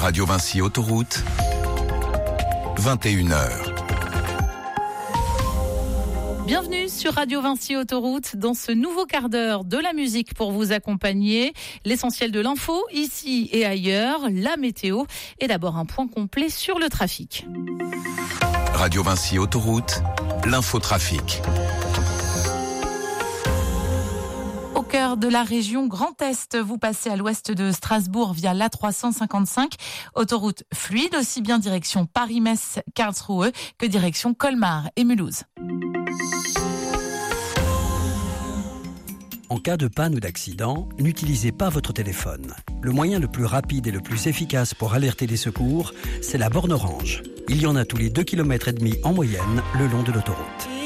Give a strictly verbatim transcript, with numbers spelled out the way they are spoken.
Radio Vinci Autoroute, vingt et une heures. Bienvenue sur Radio Vinci Autoroute dans ce nouveau quart d'heure de la musique pour vous accompagner. L'essentiel de l'info, ici et ailleurs, la météo et d'abord un point complet sur le trafic. Radio Vinci Autoroute, l'infotrafic. Au cœur de la région Grand Est, vous passez à l'ouest de Strasbourg via l'A trois cent cinquante-cinq. Autoroute fluide, aussi bien direction Paris-Metz, Karlsruhe que direction Colmar et Mulhouse. En cas de panne ou d'accident, n'utilisez pas votre téléphone. Le moyen le plus rapide et le plus efficace pour alerter les secours, c'est la borne orange. Il y en a tous les deux kilomètres et demi en moyenne le long de l'autoroute.